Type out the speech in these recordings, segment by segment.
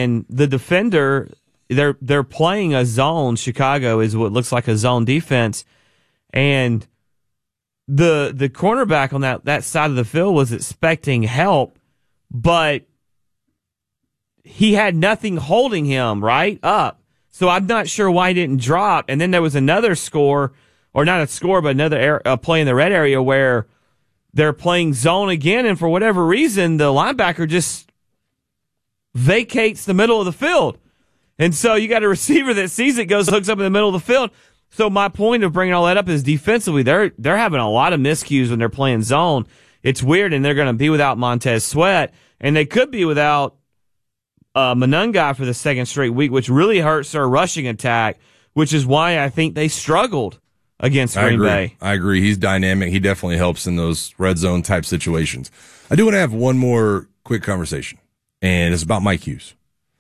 and the defender, they're playing a zone. Chicago is what looks like a zone defense, and the cornerback on that side of the field was expecting help, but he had nothing holding him right up. So I'm not sure why he didn't drop. And then there was another score, or not a score, but another play in the red area where they're playing zone again, and for whatever reason, the linebacker just vacates the middle of the field. And so you got a receiver that sees it, hooks up in the middle of the field. So my point of bringing all that up is defensively, they're having a lot of miscues when they're playing zone. It's weird, and they're going to be without Montez Sweat, and they could be without Monangai for the second straight week, which really hurts their rushing attack, which is why I think they struggled against Green Bay. I agree. He's dynamic. He definitely helps in those red zone type situations. I do want to have one more quick conversation, and it's about Mike Hughes.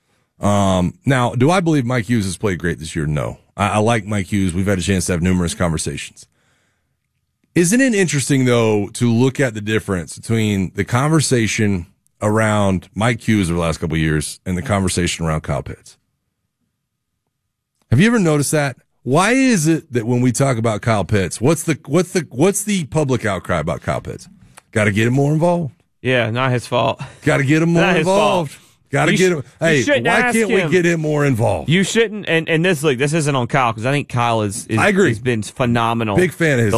Now, do I believe Mike Hughes has played great this year? No. I like Mike Hughes. We've had a chance to have numerous conversations. Isn't it interesting, though, to look at the difference between the conversation around Mike Hughes over the last couple of years and the conversation around Kyle Pitts? Have you ever noticed that? Why is it that when we talk about Kyle Pitts, what's the public outcry about Kyle Pitts? Got to get him more involved. Yeah, not his fault. Got to get him more involved. Got to get him. Hey, why can't we get him more involved? You shouldn't. And this isn't on Kyle, because I think Kyle I agree. has been phenomenal. Big fan of his.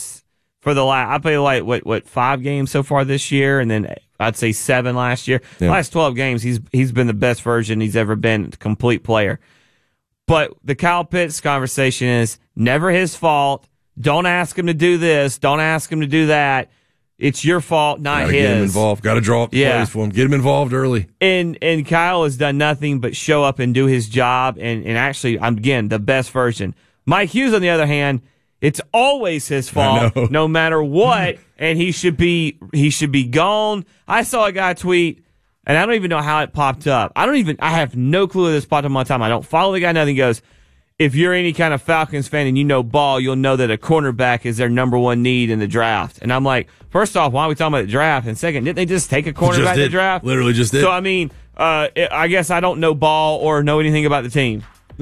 I played what 5 games so far this year, and then I'd say 7 last year. Yeah. Last 12 games, he's been the best version he's ever been, complete player. But the Kyle Pitts conversation is never his fault. Don't ask him to do this. Don't ask him to do that. It's your fault, not his. Get him involved. Got to draw up the plays for him. Get him involved early. And Kyle has done nothing but show up and do his job. And actually, again, the best version. Mike Hughes, on the other hand, it's always his fault, no matter what. And he should be gone. I saw a guy tweet, and I don't even know how it popped up. I have no clue this popped up on my time. I don't follow the guy. Nothing. He goes, if you're any kind of Falcons fan and you know ball, you'll know that a cornerback is their number one need in the draft. And I'm like, first off, why are we talking about the draft? And second, didn't they just take a cornerback in the draft? Literally just did. So, I mean, I guess I don't know ball or know anything about the team.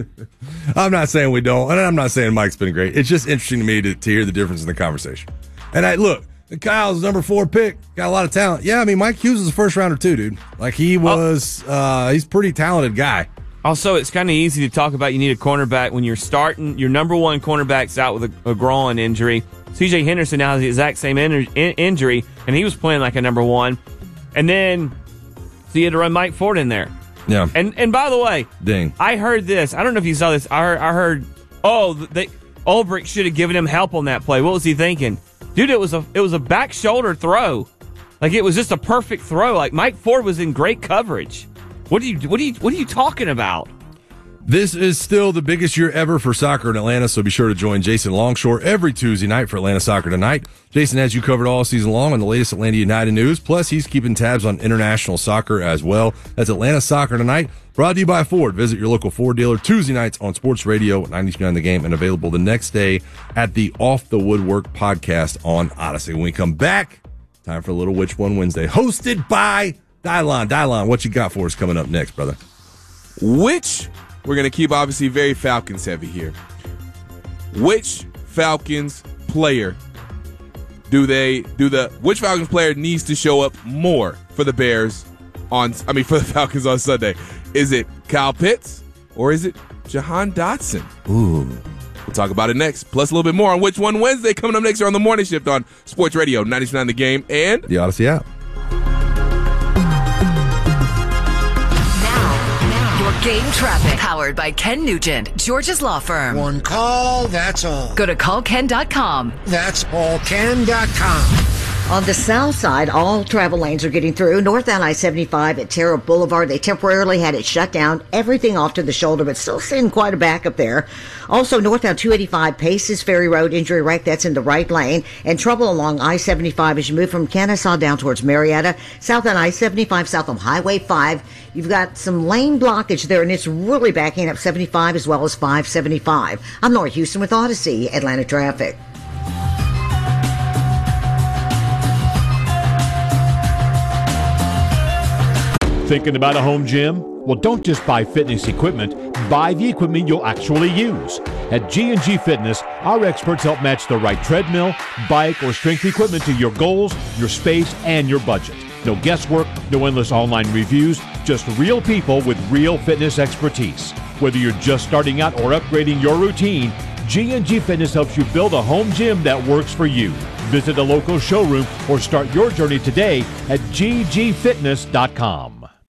I'm not saying we don't, and I'm not saying Mike's been great. It's just interesting to me to hear the difference in the conversation. And look, Kyle's number 4 pick, got a lot of talent. Yeah, I mean, Mike Hughes is a first rounder too, dude. Like he was, he's a pretty talented guy. Also, it's kind of easy to talk about you need a cornerback when you're starting. Your number 1 cornerback's out with a groin injury. C.J. Henderson now has the exact same injury, and he was playing like a number 1. And then, so you had to run Mike Ford in there. Yeah. And by the way, I heard this. I don't know if you saw this. I heard Ulbrich should have given him help on that play. What was he thinking? Dude, it was a back shoulder throw. Like, it was just a perfect throw. Like, Mike Ford was in great coverage. What are you talking about? This is still the biggest year ever for soccer in Atlanta, so be sure to join Jason Longshore every Tuesday night for Atlanta Soccer Tonight. Jason has you covered all season long on the latest Atlanta United news, plus he's keeping tabs on international soccer as well. That's Atlanta Soccer Tonight, brought to you by Ford. Visit your local Ford dealer Tuesday nights on Sports Radio 92.9 The Game, and available the next day at the Off the Woodwork podcast on Odyssey. When we come back, time for a little Which One Wednesday, hosted by Dylon. Dylon, what you got for us coming up next, brother? We're going to keep obviously very Falcons heavy here. Which Falcons player which Falcons player needs to show up more for the for the Falcons on Sunday? Is it Kyle Pitts or is it Jahan Dotson? Ooh. We'll talk about it next. Plus a little bit more on Which One Wednesday coming up next year on the Morning Shift on Sports Radio 92.9 The Game and the Odyssey app. Game traffic powered by Ken Nugent, George's law firm. One call, that's all. Go to callken.com. That's allken.com. On the south side, all travel lanes are getting through. Northbound I-75 at Terra Boulevard, they temporarily had it shut down. Everything off to the shoulder, but still seeing quite a backup there. Also, northbound 285 Paces Ferry Road, injury right, that's in the right lane. And trouble along I-75 as you move from Kennesaw down towards Marietta. South on I-75, south on Highway 5. You've got some lane blockage there, and it's really backing up 75 as well as 575. I'm Nora Houston with Odyssey, Atlanta Traffic. Thinking about a home gym? Well, don't just buy fitness equipment, buy the equipment you'll actually use. At G&G Fitness, our experts help match the right treadmill, bike, or strength equipment to your goals, your space, and your budget. No guesswork, no endless online reviews, just real people with real fitness expertise. Whether you're just starting out or upgrading your routine, G&G Fitness helps you build a home gym that works for you. Visit a local showroom or start your journey today at ggfitness.com.